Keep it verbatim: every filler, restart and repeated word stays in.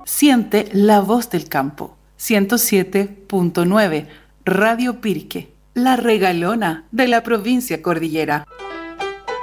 Siente la voz del campo. ciento siete punto nueve Radio Pirque, la regalona de la provincia cordillera.